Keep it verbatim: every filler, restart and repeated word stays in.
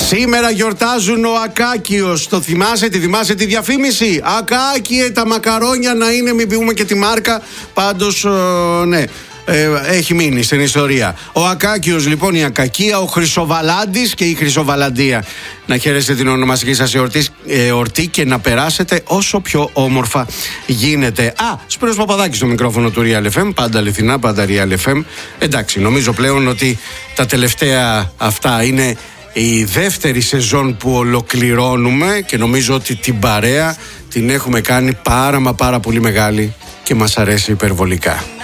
Σήμερα γιορτάζουν ο Ακάκιος. Το θυμάσαι, τη θυμάσαι τη διαφήμιση? Ακάκιε, τα μακαρόνια να είναι, μην πούμε και τη μάρκα. Πάντως, ναι, ε, έχει μείνει στην ιστορία. Ο Ακάκιος λοιπόν, η Ακακία, ο Χρυσοβαλάντης και η Χρυσοβαλαντία. Να χαίρεστε την ονομαστική σας εορτή, εορτή και να περάσετε όσο πιο όμορφα γίνεται. Α, Σπύρος Παπαδάκης στο μικρόφωνο του Real εφ εμ, πάντα αληθινά, πάντα Real εφ εμ. Εντάξει, νομίζω πλέον ότι τα τελευταία αυτά είναι η δεύτερη σεζόν που ολοκληρώνουμε και νομίζω ότι την παρέα την έχουμε κάνει πάρα μα πάρα πολύ μεγάλη και μας αρέσει υπερβολικά.